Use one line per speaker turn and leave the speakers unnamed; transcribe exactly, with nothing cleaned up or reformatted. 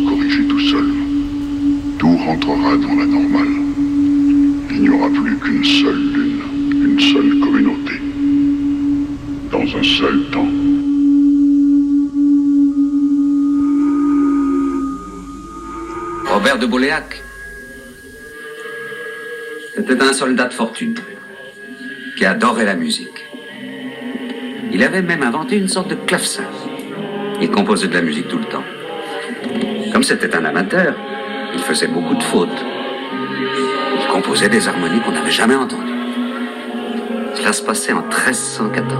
corriger tout seul. Tout rentrera dans la normale. Il n'y aura plus qu'une seule lune, une seule communauté, dans un seul temps.
Robert de Boléac était un soldat de fortune qui adorait la musique. Il avait même inventé une sorte de clavecin. Il composait de la musique tout le temps. Comme c'était un amateur, il faisait beaucoup de fautes. Il composait des harmonies qu'on n'avait jamais entendues. Cela se passait en treize cent quatorze.